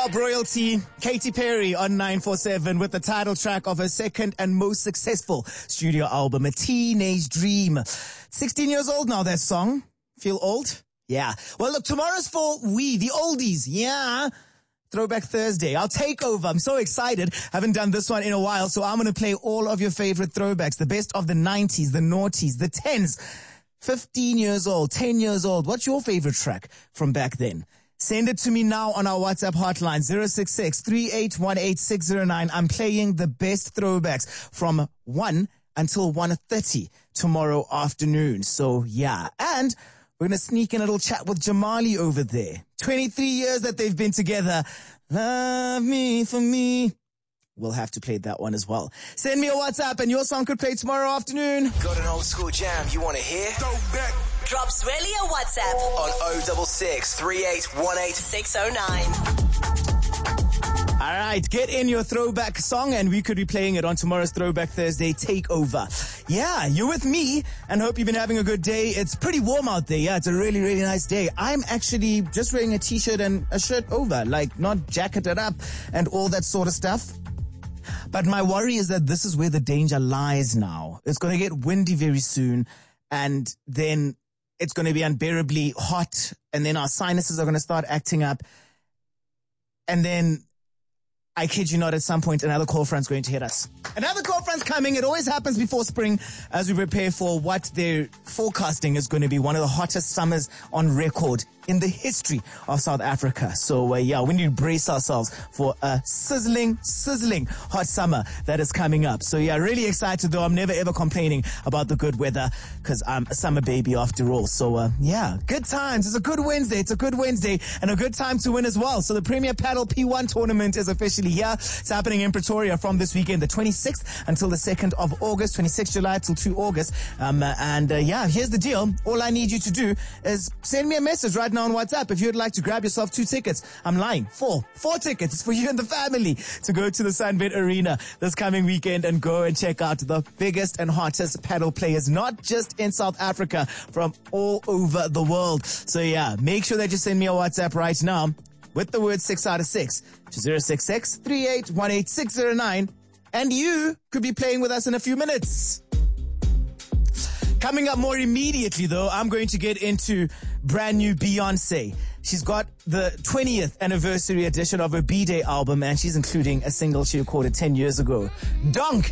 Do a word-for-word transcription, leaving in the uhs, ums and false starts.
Pop royalty, Katy Perry on nine four seven with the title track of her second and most successful studio album, A Teenage Dream. sixteen years old now, that song. Feel old? Yeah. Well, look, tomorrow's for we, the oldies. Yeah. Throwback Thursday. I'll take over. I'm so excited. Haven't done this one in a while, so I'm going to play all of your favorite throwbacks. The best of the nineties, the noughties, the tens. fifteen years old, ten years old. What's your favorite track from back then? Send it to me now on our WhatsApp hotline, zero six six, three eight one eight, six zero nine. I'm playing the best throwbacks from one until one thirty tomorrow afternoon. So, yeah. And we're going to sneak in a little chat with Jamali over there. twenty-three years that they've been together. Love me for me. We'll have to play that one as well. Send me a WhatsApp and your song could play tomorrow afternoon. Got an old school jam you want to hear? Throwback. Drop Zweli a WhatsApp on oh six six, three eight one eight, six oh nine. All right, get in your throwback song and we could be playing it on tomorrow's Throwback Thursday Takeover. Yeah, you're with me and hope you've been having a good day. It's pretty warm out there. Yeah, it's a really, really nice day. I'm actually just wearing a t-shirt and a shirt over, like not jacketed up and all that sort of stuff. But my worry is that this is where the danger lies now. It's going to get windy very soon and then it's going to be unbearably hot and then our sinuses are going to start acting up. And then, I kid you not, at some point another cold front's going to hit us. Another cold front's coming. It always happens before spring as we prepare for what they're forecasting is going to be one of the hottest summers on record in the history of South Africa. So, uh, yeah, we need to brace ourselves for a sizzling, sizzling hot summer that is coming up. So, yeah, really excited, though. I'm never, ever complaining about the good weather because I'm a summer baby after all. So, uh, yeah, good times. It's a good Wednesday. It's a good Wednesday and a good time to win as well. So, the Premier Paddle P one tournament is officially here. It's happening in Pretoria from this weekend, the twenty-sixth until the second of August, twenty-sixth July till the second of August. Um, uh, and, uh, yeah, here's the deal. All I need you to do is send me a message right now on WhatsApp if you'd like to grab yourself two tickets. I'm lying. Four. Four tickets. It's for you and the family to go to the Sunbet Arena this coming weekend and go and check out the biggest and hottest paddle players, not just in South Africa, from all over the world. So yeah, make sure that you send me a WhatsApp right now with the word six out of six to zero six six, three eight one eight, six zero nine. And you could be playing with us in a few minutes. Coming up more immediately, though, I'm going to get into brand new Beyonce. She's got the twentieth anniversary edition of her B-Day album, and she's including a single she recorded ten years ago. Donk